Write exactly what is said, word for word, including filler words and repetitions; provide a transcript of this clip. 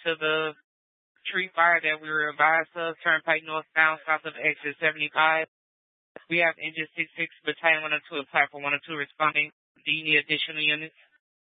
to the tree fire that we were advised of, Turnpike northbound, south of exit seventy-five. We have Engine six six, Battalion one oh two, and Platform one oh two responding. Do you need additional units?